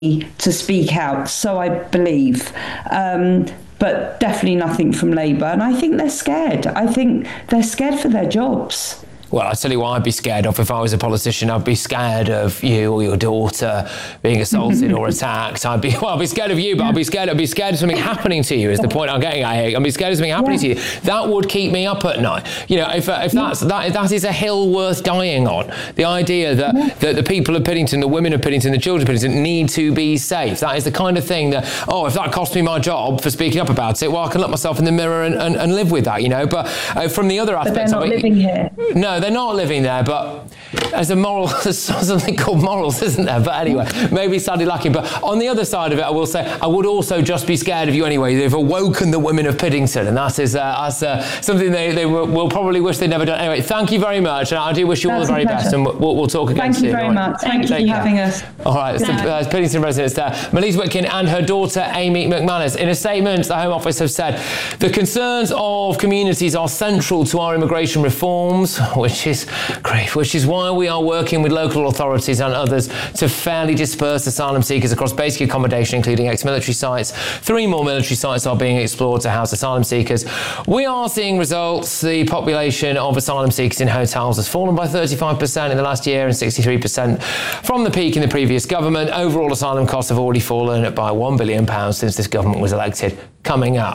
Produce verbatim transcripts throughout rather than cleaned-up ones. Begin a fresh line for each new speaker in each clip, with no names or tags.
to speak out, so I believe. Um, but definitely nothing from Labour. And I think they're scared. I think they're scared for their jobs.
Well, I tell you what I'd be scared of if I was a politician. I'd be scared of you or your daughter being assaulted or attacked. I'd be, well, I'd be scared of you, but I'd be scared. I'd be scared of something happening to you. Is the point I'm getting at here? I'd be scared of something happening yeah. to you. That would keep me up at night. You know, if if that's that that is a hill worth dying on. The idea that yeah. that the people of Piddington, the women of Piddington, the children of Piddington need to be safe. That is the kind of thing that, oh, if that cost me my job for speaking up about it, well, I can look myself in the mirror and, and, and live with that. You know, but uh, from the other aspect,
but they're not
of it,
living here.
No, they're not living there. But as a moral, there's something called morals, isn't there? But anyway, maybe sadly lacking. But on the other side of it, I will say, I would also just be scared of you anyway. They've awoken the women of Piddington, and that is uh, that's, uh, something they, they will, will probably wish they'd never done. Anyway, thank you very much, and I do wish you
That's
all the very best, and we'll, we'll talk again
thank
soon.
Thank you very
right?
much. Thank, thank you for having us.
All right, so, uh, Piddington residents there. Melise Witkin and her daughter, Amy McManus. In a statement, the Home Office have said, the concerns of communities are central to our immigration reforms, which is great, which is why we are working with local authorities and others to fairly disperse asylum seekers across basic accommodation, including ex-military sites. Three more military sites are being explored to house asylum seekers. We are seeing results. The population of asylum seekers in hotels has fallen by thirty-five percent in the last year and sixty-three percent from the peak in the previous government. Overall asylum costs have already fallen by one billion pounds since this government was elected. Coming up.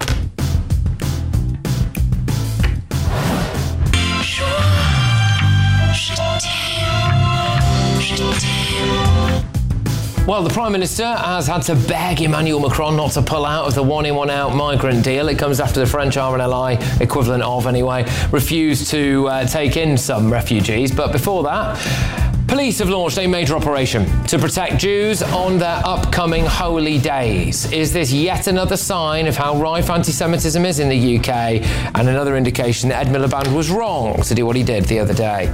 Well, the Prime Minister has had to beg Emmanuel Macron not to pull out of the one-in, one-out migrant deal. It comes after the French R N L I, equivalent of anyway, refused to uh, take in some refugees. But before that, police have launched a major operation to protect Jews on their upcoming holy days. Is this yet another sign of how rife anti-Semitism is in the U K, and another indication that Ed Miliband was wrong to do what he did the other day?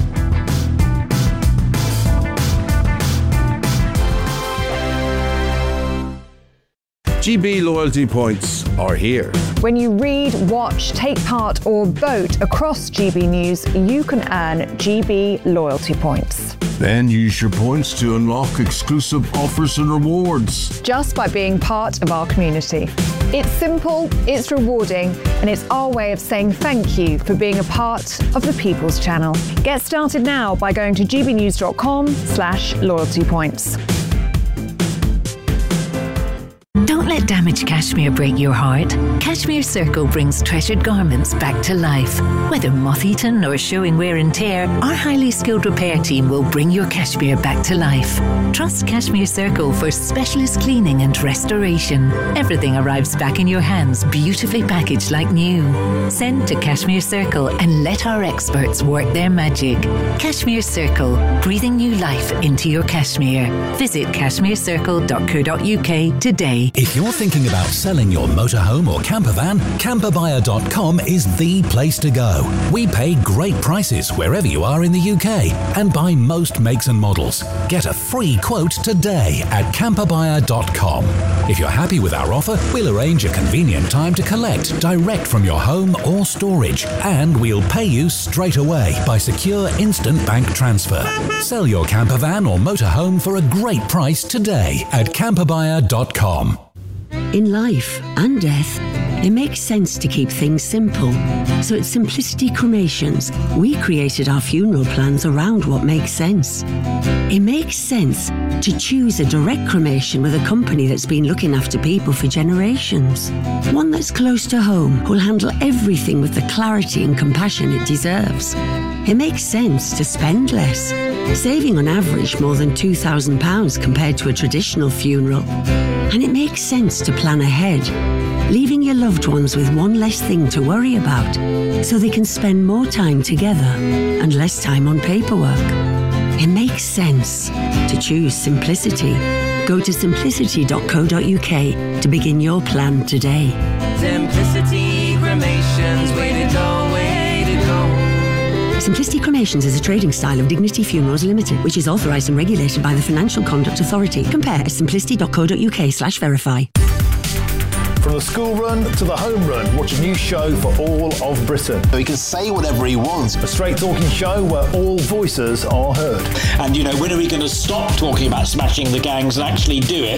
G B loyalty points are here.
When you read, watch, take part or vote across G B News, you can earn G B loyalty points.
Then use your points to unlock exclusive offers and rewards.
Just by being part of our community. It's simple, it's rewarding, and it's our way of saying thank you for being a part of the People's Channel. Get started now by going to gbnews.com slash loyalty points.
Don't let damaged cashmere break your heart. Cashmere Circle brings treasured garments back to life. Whether moth-eaten or showing wear and tear, our highly skilled repair team will bring your cashmere back to life. Trust Cashmere Circle for specialist cleaning and restoration. Everything arrives back in your hands, beautifully packaged like new. Send to Cashmere Circle and let our experts work their magic. Cashmere Circle, breathing new life into your cashmere. Visit cashmere circle dot co dot uk today.
If you're thinking about selling your motorhome or camper van, camper buyer dot com is the place to go. We pay great prices wherever you are in the U K and buy most makes and models. Get a free quote today at camper buyer dot com. If you're happy with our offer, we'll arrange a convenient time to collect direct from your home or storage, and we'll pay you straight away by secure instant bank transfer. Sell your camper van or motorhome for a great price today at camper buyer dot com.
In life and death, it makes sense to keep things simple. So at Simplicity Cremations, we created our funeral plans around what makes sense. It makes sense to choose a direct cremation with a company that's been looking after people for generations. One that's close to home, who'll handle everything with the clarity and compassion it deserves. It makes sense to spend less, saving on average more than two thousand pounds compared to a traditional funeral. And it makes sense to plan ahead, leaving your loved ones with one less thing to worry about, so they can spend more time together and less time on paperwork. It makes sense to choose simplicity. Go to simplicity dot co dot uk to begin your plan today.
Simplicity Cremations, way to go, way to go.
Simplicity Cremations is a trading style of Dignity Funerals Limited, which is authorised and regulated by the Financial Conduct Authority. Compare at simplicity dot co dot uk slash verify.
From the school run to the home run, watch a new show for all of Britain.
So he can say whatever he wants.
A straight talking show where all voices are heard.
And, you know, when are we going to stop talking about smashing the gangs and actually do it?